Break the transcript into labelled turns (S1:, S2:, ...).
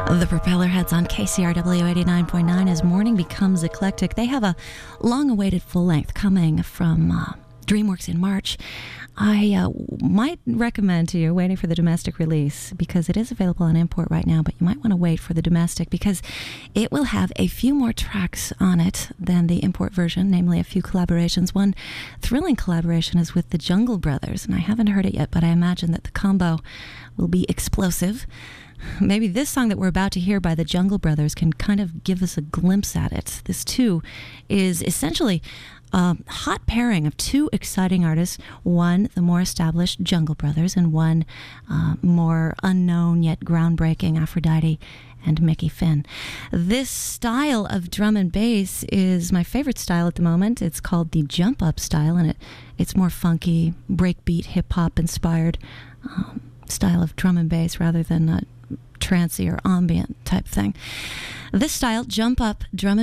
S1: The Propeller Heads on KCRW 89.9 as morning becomes eclectic. They have a long-awaited full-length coming from DreamWorks in March. I might recommend to you waiting for the domestic release because it is available on import right now, but you might want to wait for the domestic because it will have a few more tracks on it than the import version, namely a few collaborations. One thrilling collaboration is with the Jungle Brothers, and I haven't heard it yet, but I imagine that the combo will be explosive. Maybe this song that we're about to hear by the Jungle Brothers can kind of give us a glimpse at it. This, too, is essentially a hot pairing of two exciting artists. One, the more established Jungle Brothers, and one more unknown yet groundbreaking Aphrodite and Mickey Finn. This style of drum and bass is my favorite style at the moment. It's called the jump up style, and it's more funky, breakbeat, hip-hop inspired style of drum and bass rather than trancey or ambient type thing. This style, jump up drum and